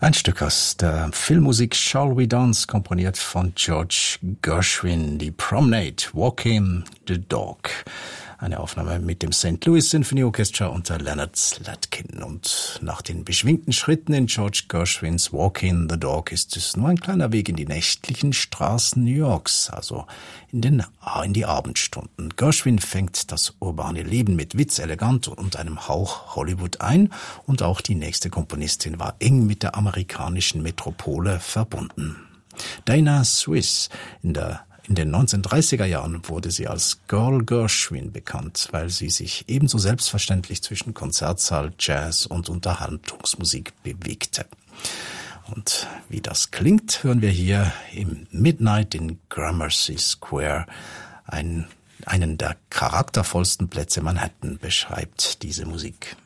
Ein Stück aus der Filmmusik Shall We Dance, komponiert von George Gershwin, die Promenade, Walking the Dog. Eine Aufnahme mit dem St. Louis Symphony Orchestra unter Leonard Slatkin. Und nach den beschwingten Schritten in George Gershwins Walking the Dog ist es nur ein kleiner Weg in die nächtlichen Straßen New Yorks, also in die Abendstunden. Gershwin fängt das urbane Leben mit Witz, elegant und einem Hauch Hollywood ein. Und auch die nächste Komponistin war eng mit der amerikanischen Metropole verbunden. Dana Swiss. In den 1930er Jahren wurde sie als Girl Gershwin bekannt, weil sie sich ebenso selbstverständlich zwischen Konzertsaal, Jazz und Unterhaltungsmusik bewegte. Und wie das klingt, hören wir hier im Midnight in Gramercy Square. Einen der charaktervollsten Plätze Manhattan beschreibt diese Musik.